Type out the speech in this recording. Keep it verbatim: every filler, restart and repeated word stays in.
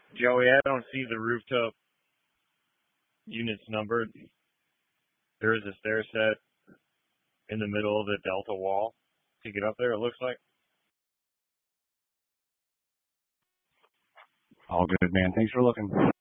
Joey, I don't see the rooftop units numbered. There is a stair set in the middle of the delta wall to get up there, it looks like. All good, man. Thanks for looking.